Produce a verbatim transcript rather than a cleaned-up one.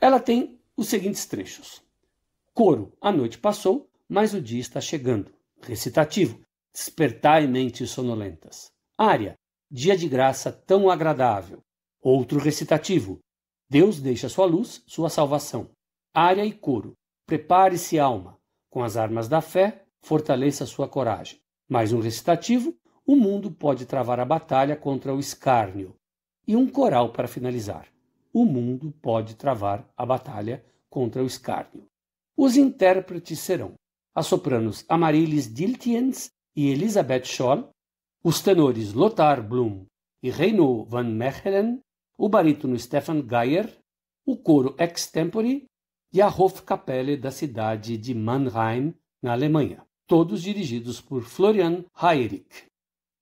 Ela tem os seguintes trechos. Coro, a noite passou, mas o dia está chegando. Recitativo, despertai mentes sonolentas. Área, dia de graça tão agradável. Outro recitativo, Deus deixa sua luz, sua salvação. Área e coro, prepare-se alma. Com as armas da fé, fortaleça sua coragem. Mais um recitativo, o mundo pode travar a batalha contra o escárnio. E um coral para finalizar. O mundo pode travar a batalha contra o escárnio. Os intérpretes serão as sopranos Amaryllis Diltiens e Elisabeth Scholl, os tenores Lothar Blum e Reino van Mechelen, o barítono Stefan Geyer, o coro Extempore e a Hofkapelle da cidade de Mannheim, na Alemanha, todos dirigidos por Florian Heydrich.